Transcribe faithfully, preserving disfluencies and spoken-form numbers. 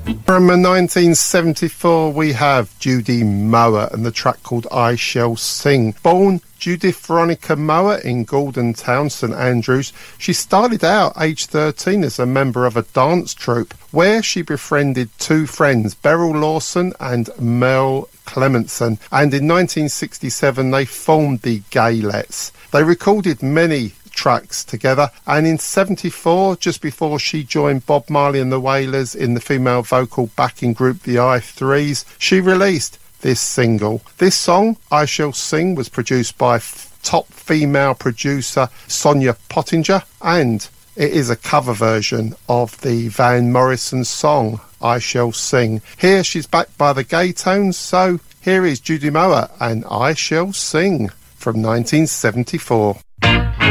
From nineteen seventy-four, we have Judy Mower and the track called I Shall Sing. Born Judith Veronica Mower in Gordon Town, St Andrews, she started out aged thirteen as a member of a dance troupe where she befriended two friends, Beryl Lawson and Mel Clementson, and in nineteen sixty-seven they formed the Gaylets. They recorded many tracks together, and in seventy-four, just before she joined Bob Marley and the Wailers in the female vocal backing group the I Threes, she released this single. This song, I Shall Sing, was produced by f- top female producer Sonia Pottinger, and it is a cover version of the Van Morrison song I Shall Sing. Here she's backed by the Gaytones, so here is Judy Mower and I Shall Sing from nineteen seventy-four.